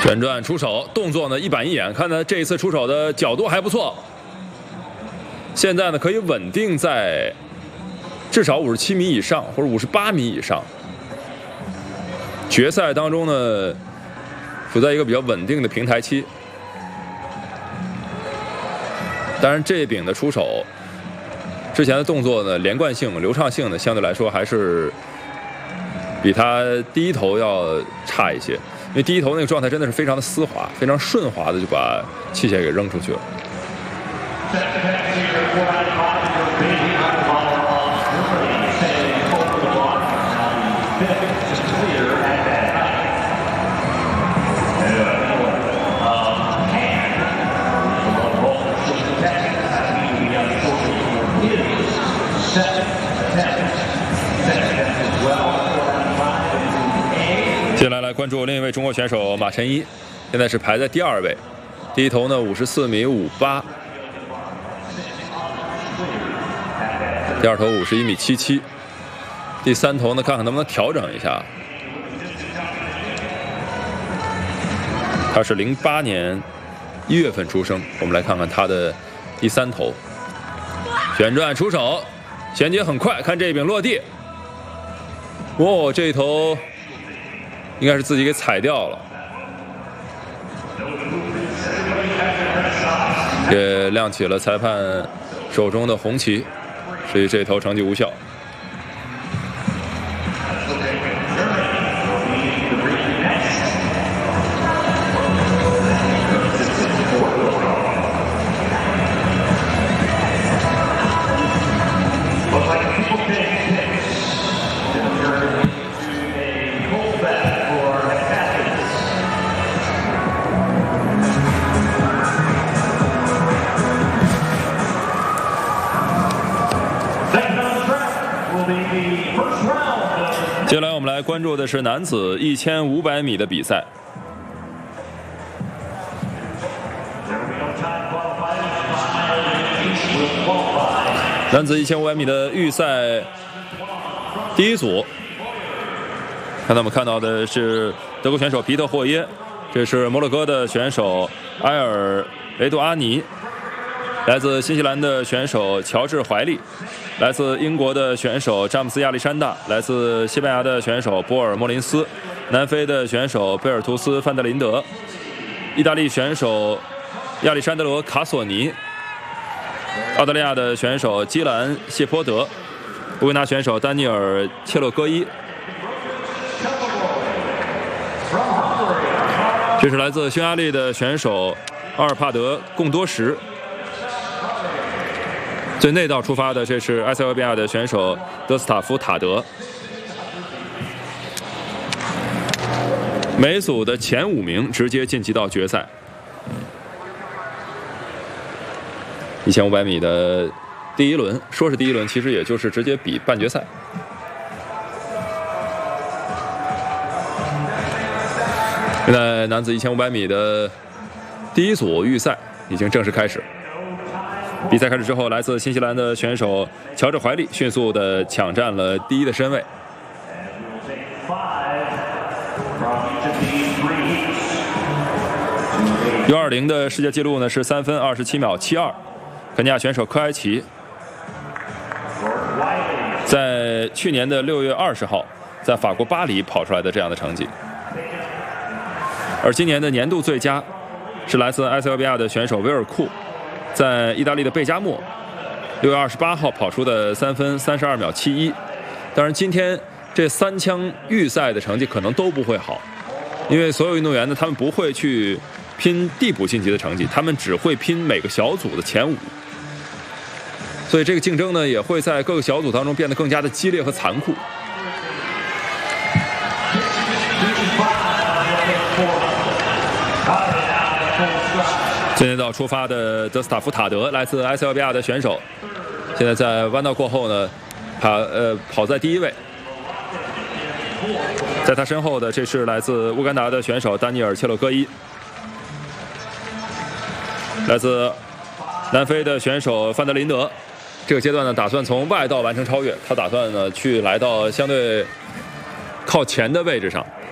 旋转出手，动作呢一板一眼，看他这一次出手的角度还不错。现在呢可以稳定在至少57米以上，或者58米以上。决赛当中呢，处在一个比较稳定的平台期。当然，这柄的出手之前的动作呢，连贯性、流畅性呢，相对来说还是比他第一头要差一些。因为第一头那个状态真的是非常的丝滑，非常顺滑的就把器械给扔出去了。接下来关注另一位中国选手马晨一，现在是排在第2位，第一头呢54米58，第二头51米77，第三头呢看看能不能调整一下。他是08年1月份出生，我们来看看他的第三头，旋转出手，衔接很快，看这一柄落地，哦，这一头应该是自己给踩掉了，也亮起了裁判手中的红旗，所以这头成绩无效。接下来我们来关注的是男子1500米的比赛。男子1500米的预赛第一组，看到我们看到的是德国选手皮特霍耶，这是摩洛哥的选手埃尔维杜阿尼，来自新西兰的选手乔治怀利，来自英国的选手詹姆斯亚历山大，来自西班牙的选手波尔莫林斯，南非的选手贝尔图斯范德林德，意大利选手亚历山德罗卡索尼，澳大利亚的选手基兰谢泼德，乌维纳选手丹尼尔切洛戈伊。这是来自匈牙利的选手奥尔帕德贡多什。最内道出发的，这是埃塞俄比亚的选手德斯塔夫塔德。每组的前5名直接晋级到决赛。1500米的第一轮，说是第一轮，其实也就是直接比半决赛。现在男子1500米的第一组预赛已经正式开始。比赛开始之后，来自新西兰的选手乔治怀利迅速地抢占了第1的身位。120的世界纪录呢是3分27秒72，肯尼亚选手科埃奇在去年的6月20号在法国巴黎跑出来的这样的成绩。而今年的年度最佳是来自埃塞俄比亚的选手维尔库，在意大利的贝加莫6月28号跑出的3分32秒71。当然，今天这3枪预赛的成绩可能都不会好，因为所有运动员呢，他们不会去拼递补晋级的成绩，他们只会拼每个小组的前5。所以这个竞争呢，也会在各个小组当中变得更加的激烈和残酷。最内道出发的德斯塔夫塔德，来自埃塞俄比亚的选手，现在在弯道过后呢，跑在第1位。在他身后的，这是来自乌干达的选手丹尼尔切洛戈伊，来自南非的选手范德林德。这个阶段呢，打算从外道完成超越，他打算呢去来到相对靠前的位置上。